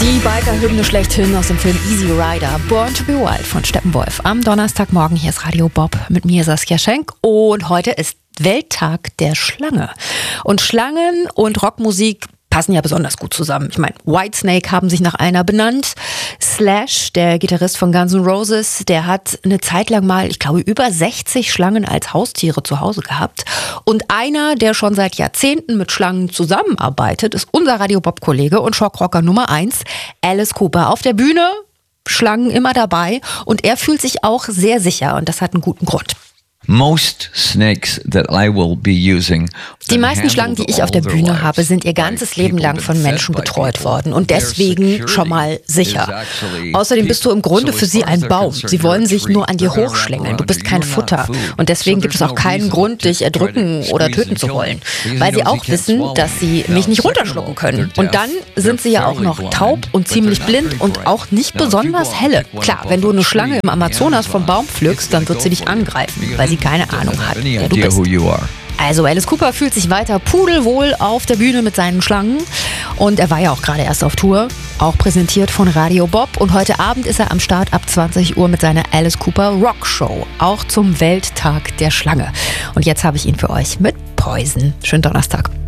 Die Biker-Hymne schlechthin aus dem Film Easy Rider, Born to be Wild von Steppenwolf. Am Donnerstagmorgen, hier ist Radio Bob mit mir, Saskia Schenk. Und heute ist Welttag der Schlange. Und Schlangen und Rockmusik passen ja besonders gut zusammen. Ich meine, Whitesnake haben sich nach einer benannt. Slash, der Gitarrist von Guns N' Roses, der hat eine Zeit lang mal, ich glaube, über 60 Schlangen als Haustiere zu Hause gehabt. Und einer, der schon seit Jahrzehnten mit Schlangen zusammenarbeitet, ist unser Radio Bob-Kollege und Shockrocker Nummer 1, Alice Cooper. Auf der Bühne, Schlangen immer dabei. Und er fühlt sich auch sehr sicher und das hat einen guten Grund. Die meisten Schlangen, die ich auf der Bühne habe, sind ihr ganzes Leben lang von Menschen betreut worden und deswegen schon mal sicher. Außerdem bist du im Grunde für sie ein Baum. Sie wollen sich nur an dir hochschlängeln. Du bist kein Futter. Und deswegen gibt es auch keinen Grund, dich erdrücken oder töten zu wollen. Weil sie auch wissen, dass sie mich nicht runterschlucken können. Und dann sind sie ja auch noch taub und ziemlich blind und auch nicht besonders helle. Klar, wenn du eine Schlange im Amazonas vom Baum pflückst, dann wird sie dich angreifen, weil sie keine Ahnung hat, wer du bist. Also Alice Cooper fühlt sich weiter pudelwohl auf der Bühne mit seinen Schlangen und er war ja auch gerade erst auf Tour, auch präsentiert von Radio Bob und heute Abend ist er am Start ab 20 Uhr mit seiner Alice Cooper Rock Show, auch zum Welttag der Schlange. Und jetzt habe ich ihn für euch mit Poison. Schönen Donnerstag.